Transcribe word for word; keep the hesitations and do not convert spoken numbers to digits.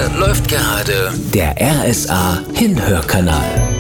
Hier läuft gerade der R S A Hinhörkanal.